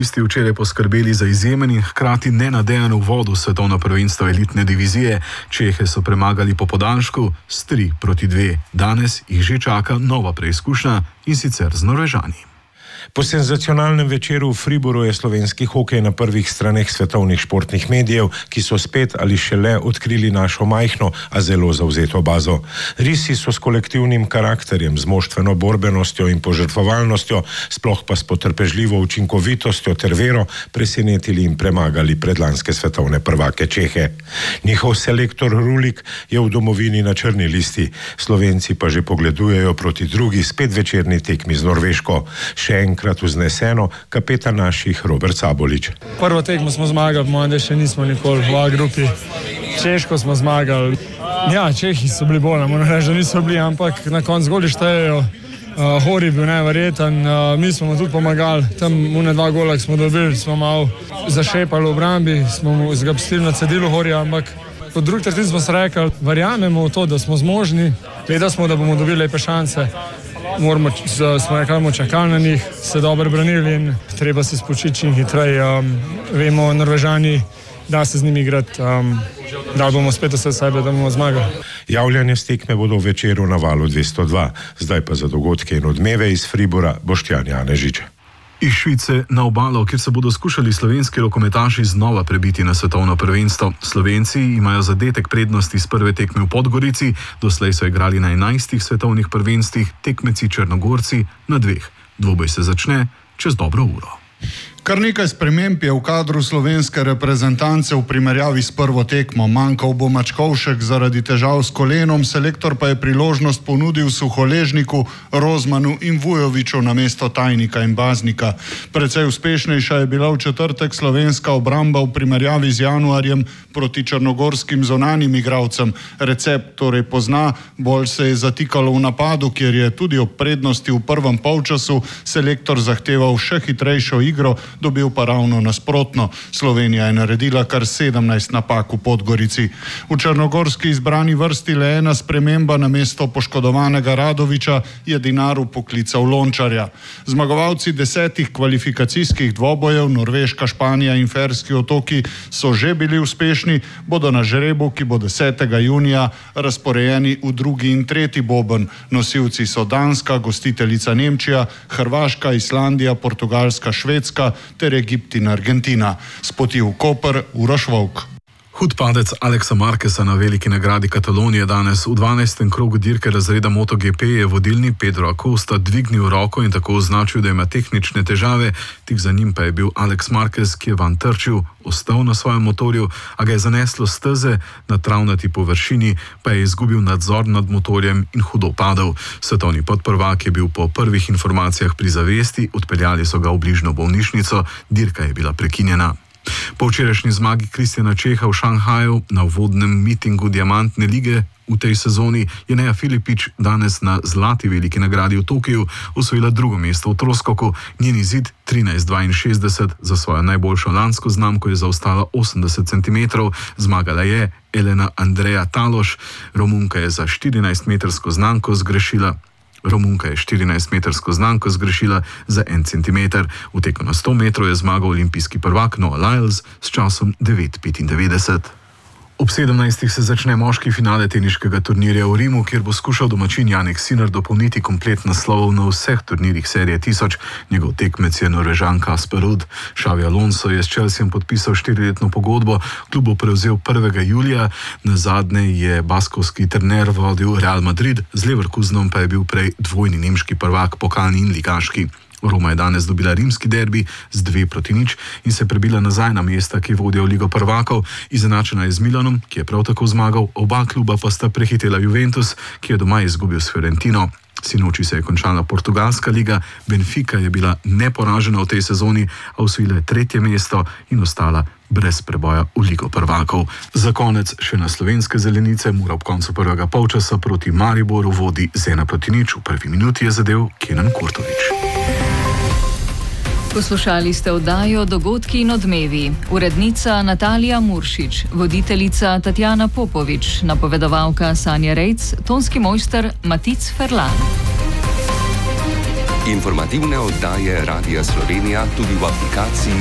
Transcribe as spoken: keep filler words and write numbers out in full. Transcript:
Ste včeraj poskrbeli za izjemen in hkrati nenadejan uvod v svetovno prvenstvo elitne divizije. Čehe so premagali po podaljšku s tri proti dve. Danes jih že čaka nova preizkušnja, in sicer z Norvežani. Po senzacionalnem večeru v Fribourgu je slovenski hokej na prvih straneh svetovnih športnih medijev, ki so spet ali šele odkrili našo majhno, a zelo zavzeto bazo. Risi so s kolektivnim karakterjem, z moštveno borbenostjo in požrtvovalnostjo, sploh pa s potrpežljivo učinkovitostjo ter vero presenetili in premagali predlanske svetovne prvake Čehe. Njihov selektor Rulik je v domovini na črni listi, Slovenci pa že pogledujejo proti drugi spet večerni tekmi z Norveško. Še enkrat vzneseno kapetan naših Robert Sabolič. Prvo tekmo smo zmagali, mojem, da še nismo nikoli v A grupi. Češko smo zmagali. Ja, Čehi so bili bolj, moram reči, da niso bili, ampak na koncu goli štejejo. Uh, Hori je bil neverjeten, uh, mi smo mu tudi pomagali, tam une dva gola, ki smo dobili, smo malo zašepali v obrambi, smo mu zgapstili na cedilu Horija, ampak po drugi tretjini smo se rekli, verjamemo v to, da smo zmožni, vedeli smo, da bomo dobili lepe šanse. Moramo, smo rekli, čakali na njih, se dobro branili in treba se spočiti čim hitreje. Um, vemo, Norvežani, da se z njimi igrati, um, da bomo spet vse sebe, da bomo zmagali. Javljanje s tekme bodo v večeru na valu dvesto dva, zdaj pa za dogodke in odmeve iz Fribourga Boštjan Janežič. Iz Švice na obalo, kjer se bodo skušali slovenski rokometaši znova prebiti na svetovno prvenstvo. Slovenci imajo zadetek prednosti z prve tekme v Podgorici, doslej so igrali na enajstih svetovnih prvenstvih, tekmeci Črnogorci na dveh. Dvoboj se začne čez dobro uro. Kar nekaj sprememb je v kadru slovenske reprezentance v primerjavi s prvo tekmo. Manjkal bo Mačkovšek zaradi težav s kolenom, selektor pa je priložnost ponudil Suholežniku, Rozmanu in Vujoviću namesto Tajnika in Baznika. Precej uspešnejša je bila v četrtek slovenska obramba v primerjavi z januarjem proti črnogorskim zonanim igralcem. Recept torej pozna, bolj se je zatikalo v napadu, kjer je tudi ob prednosti v prvem polčasu selektor zahteval še hitrejšo igro, dobil pa ravno nasprotno. Slovenija je naredila kar sedemnajst napak v Podgorici. V črnogorski izbrani vrsti le ena sprememba, namesto poškodovanega Radovića je Dinaru poklical Lončarja. Zmagovalci desetih kvalifikacijskih dvobojev, Norveška, Španija in Ferski otoki, so že bili uspešni, bodo na žrebu, ki bo desetega junija razporejeni v drugi in tretji boben. Nosilci so Danska, gostiteljica Nemčija, Hrvaška, Islandija, Portugalska, Švedska ter Egipt in Argentina. S poti v Koper, Uroš Volk. Hud padec Aleksa Marqueza na veliki nagradi Katalonije danes. V dvanajstem krogu dirke razreda MotoGP je vodilni Pedro Acosta dvignil roko in tako označil, da ima tehnične težave, tik za njim pa je bil Alex Marquez, ki je van trčil, ostal na svojem motorju, a ga je zaneslo steze, na travnati površini pa je izgubil nadzor nad motorjem in hudo padel. Svetovni podprvak je bil po prvih informacijah pri zavesti, odpeljali so ga v bližnjo bolnišnico, dirka je bila prekinjena. Po včerajšnji zmagi Kristjana Čeha v Šanghaju na uvodnem mitingu Diamantne lige v tej sezoni je Neja Filipič danes na zlati veliki nagradi v Tokiju osvojila drugo mesto v troskoku. Njen izid trinajst dvainšestdeset za svojo najboljšo lansko znamko je zaostala osemdeset centimetrov. Zmagala je Elena Andreja Taloš, Romunka je za štirinajstmetrsko znamko zgrešila Romunka je štirinajstmetrsko znamko zgrešila za en centimeter. V teku na sto metrov je zmagal olimpijski prvak Noah Lyles s časom devet petindevetdeset. Ob sedemnajstih se začne moški finale teniškega turnirja v Rimu, kjer bo skušal domačin Jannik Sinner dopolniti komplet naslovov na vseh turnirjih serije tisoč. Njegov tekmec je Norvežan Casper Ruud. Xabi Alonso je s Chelseajem podpisal štiriletno pogodbo, klub bo prevzel prvega julija. Nazadnje je baskovski trener vodil Real Madrid, z Leverkusenom pa je bil prej dvojni nemški prvak, pokalni in ligaški. Roma je danes dobila rimski derbi z dve proti nič in se prebila nazaj na mesta, ki vodijo Ligo prvakov. Izenačena je z Milanom, ki je prav tako zmagal, oba kluba pa sta prehitela Juventus, ki je doma izgubil s Fiorentino. Sinoči se je končala portugalska liga, Benfica je bila neporažena v tej sezoni, a osvojila je tretje mesto in ostala brez preboja v Ligo prvakov. Za konec še na slovenske zelenice. Mura ob koncu prvega polčasa proti Mariboru vodi z ena proti nič. V prvi minuti je zadel Kenan Kurtović. Poslušali ste oddajo Dogodki in odmevi. Urednica Natalija Muršič, voditeljica Tatjana Popovič, napovedovalka Sanja Rejc, tonski mojster Matic Ferlan. Informativne oddaje Radia Slovenija tudi v aplikaciji